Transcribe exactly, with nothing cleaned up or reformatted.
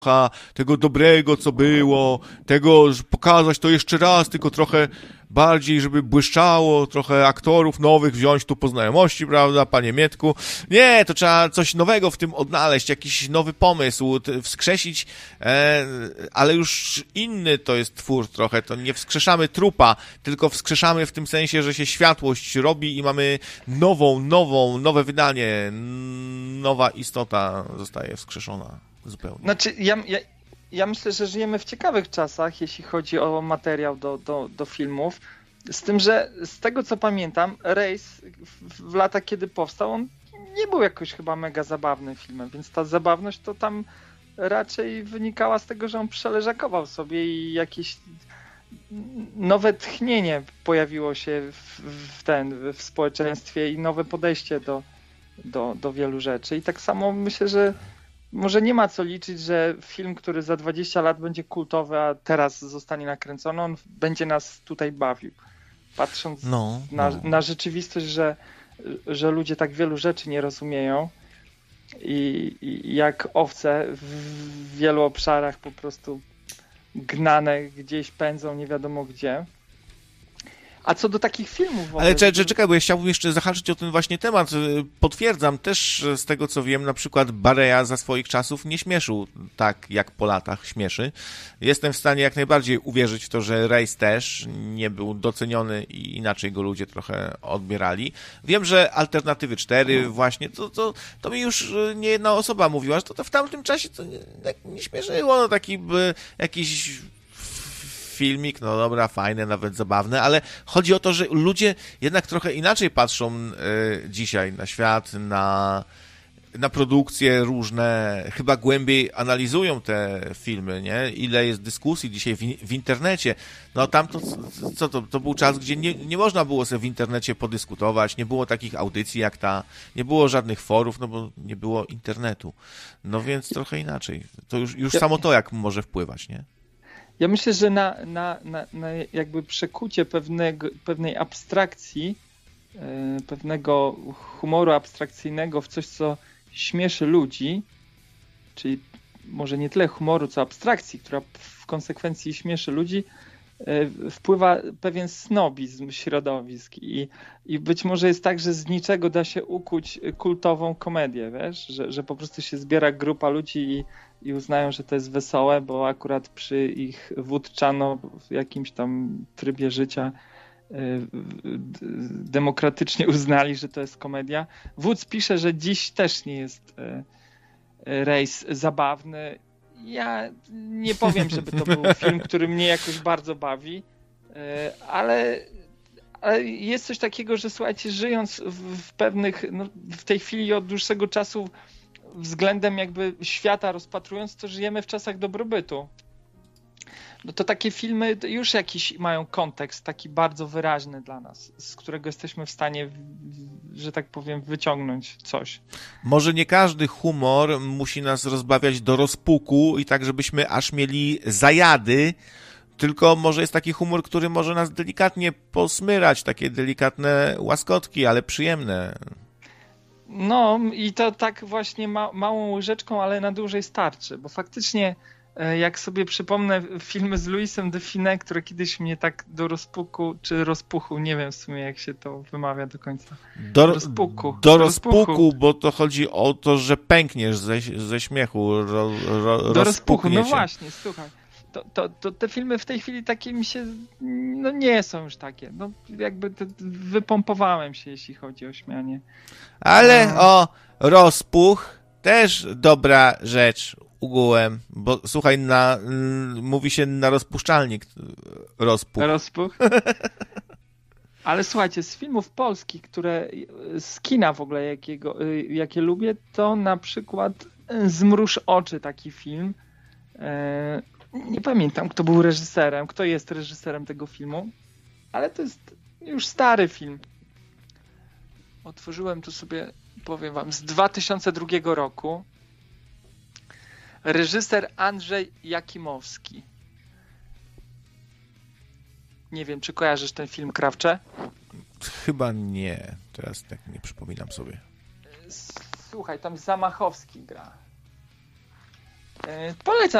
tego dobrego, co było, tego, że pokazać to jeszcze raz, tylko trochę bardziej, żeby błyszczało, trochę aktorów nowych wziąć tu po znajomości, prawda, panie Mietku? Nie, to trzeba coś nowego w tym odnaleźć, jakiś nowy pomysł, wskrzesić, e, ale już inny to jest twór trochę, to nie wskrzeszamy trupa, tylko wskrzeszamy w tym sensie, że się światłość robi i mamy nową, nową, nowe wydanie, nowa istota zostaje wskrzeszona. Zupełnie. Znaczy, ja, ja, ja myślę, że żyjemy w ciekawych czasach, jeśli chodzi o materiał do, do, do filmów. Z tym, że z tego co pamiętam, Race w, w latach, kiedy powstał, on nie był jakoś chyba mega zabawnym filmem, więc ta zabawność to tam raczej wynikała z tego, że on przeleżakował sobie i jakieś nowe tchnienie pojawiło się w, w, ten, w społeczeństwie i nowe podejście do, do, do wielu rzeczy. I tak samo myślę, że może nie ma co liczyć, że film, który za dwadzieścia lat będzie kultowy, a teraz zostanie nakręcony, on będzie nas tutaj bawił. Patrząc no, na, no. na rzeczywistość, że, że ludzie tak wielu rzeczy nie rozumieją i, i jak owce w wielu obszarach po prostu gnane gdzieś pędzą nie wiadomo gdzie. A co do takich filmów... W ogóle, Ale czekaj, czekaj, bo ja chciałbym jeszcze zahaczyć o ten właśnie temat. Potwierdzam też z tego, co wiem, na przykład Bareja za swoich czasów nie śmieszył tak, jak po latach śmieszy. Jestem w stanie jak najbardziej uwierzyć w to, że Race też nie był doceniony i inaczej go ludzie trochę odbierali. Wiem, że Alternatywy cztery właśnie, to, to, to mi już nie jedna osoba mówiła, że to, to w tamtym czasie to nie, nie śmieszyło, no taki by, jakiś... filmik, no dobra, fajne, nawet zabawne, ale chodzi o to, że ludzie jednak trochę inaczej patrzą y, dzisiaj na świat, na, na produkcje różne, chyba głębiej analizują te filmy, nie? Ile jest dyskusji dzisiaj w, w internecie. No tam to, co to, to był czas, gdzie nie, nie można było sobie w internecie podyskutować, nie było takich audycji jak ta, nie było żadnych forów, no bo nie było internetu. No więc trochę inaczej. To już, już samo to jak może wpływać, nie? Ja myślę, że na, na, na, na jakby przekucie pewnego, pewnej abstrakcji, yy, pewnego humoru abstrakcyjnego w coś, co śmieszy ludzi, czyli może nie tyle humoru, co abstrakcji, która w konsekwencji śmieszy ludzi, yy, wpływa pewien snobizm środowisk i, i być może jest tak, że z niczego da się ukuć kultową komedię, wiesz, że, że po prostu się zbiera grupa ludzi i i uznają, że to jest wesołe, bo akurat przy ich wódczano w jakimś tam trybie życia demokratycznie uznali, że to jest komedia. Wódz pisze, że dziś też nie jest Race zabawny. Ja nie powiem, żeby to był film, który mnie jakoś bardzo bawi, ale, ale jest coś takiego, że słuchajcie, żyjąc w, w pewnych, no, w tej chwili od dłuższego czasu względem jakby świata rozpatrując, to żyjemy w czasach dobrobytu. No to takie filmy już jakiś mają kontekst taki bardzo wyraźny dla nas, z którego jesteśmy w stanie, że tak powiem, wyciągnąć coś. Może nie każdy humor musi nas rozbawiać do rozpuku i tak, żebyśmy aż mieli zajady, tylko może jest taki humor, który może nas delikatnie posmyrać, takie delikatne łaskotki, ale przyjemne. No i to tak właśnie ma, małą łyżeczką, ale na dłużej starczy, bo faktycznie jak sobie przypomnę filmy z Louisem Define, które kiedyś mnie tak do rozpuku, czy rozpuchu, nie wiem w sumie jak się to wymawia do końca. Do rozpuku. Do rozpuku, rozpuchu, bo to chodzi o to, że pękniesz ze, ze śmiechu. Ro, ro, do rozpuchu, no się. właśnie, słuchaj. To, to, to te filmy w tej chwili takie mi się, no nie są już takie. No jakby to, wypompowałem się, jeśli chodzi o śmianie. Ale no. O rozpuch też dobra rzecz ogółem, bo słuchaj, na, m, mówi się na rozpuszczalnik rozpuch. Rozpuch? Ale słuchajcie, z filmów polskich, które, z kina w ogóle jakiego, jakie lubię, to na przykład Zmruż oczy, taki film. E, nie pamiętam, kto był reżyserem, kto jest reżyserem tego filmu, ale to jest już stary film. Otworzyłem tu sobie, powiem wam, z dwa tysiące drugiego roku. Reżyser Andrzej Jakimowski. Nie wiem, czy kojarzysz ten film, Krawcze? Chyba nie. Teraz tak nie przypominam sobie. Słuchaj, tam Zamachowski gra. Polecam